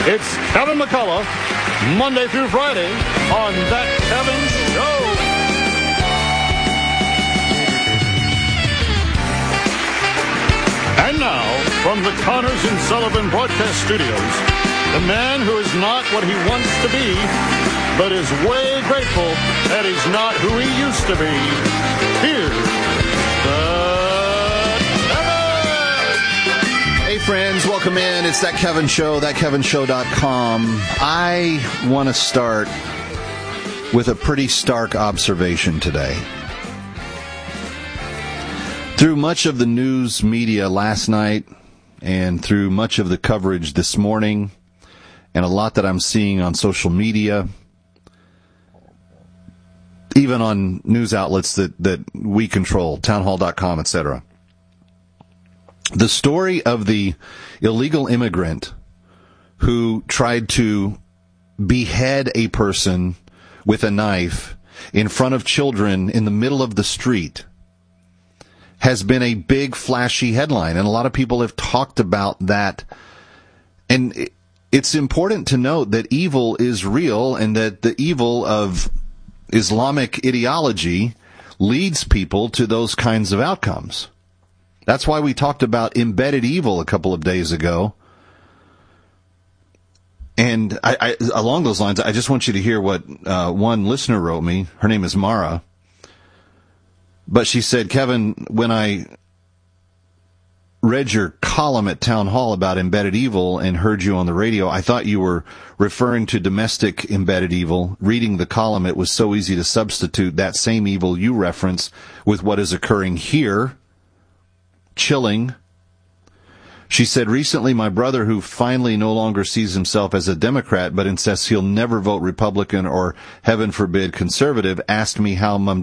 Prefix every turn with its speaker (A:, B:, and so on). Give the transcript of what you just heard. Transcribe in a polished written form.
A: It's Kevin McCullough, Monday through Friday on That Kevin Show. And now, from the Connors and Sullivan Broadcast Studios, the man who is not what he wants to be, but is way grateful that he's not who he used to be. Here's the Kevin!
B: Hey friends, welcome in. It's That Kevin Show, thatkevinshow.com. I want to start with a pretty stark observation today. Through much of the news media last night and through much of the coverage this morning and a lot that I'm seeing on social media, even on news outlets that we control, townhall.com, etc. The story of the illegal immigrant who tried to behead a person with a knife in front of children in the middle of the street has been a big, flashy headline, and a lot of people have talked about that. And it's important to note that evil is real and that the evil of Islamic ideology leads people to those kinds of outcomes. That's why we talked about embedded evil a couple of days ago. And I along those lines, I just want you to hear what one listener wrote me. Her name is Mara. But she said, Kevin, when I read your column at Town Hall about embedded evil and heard you on the radio, I thought you were referring to domestic embedded evil. Reading the column, it was so easy to substitute that same evil you reference with what is occurring here. Chilling. She said, recently my brother, who finally no longer sees himself as a Democrat but insists he'll never vote Republican or, heaven forbid, conservative, asked me how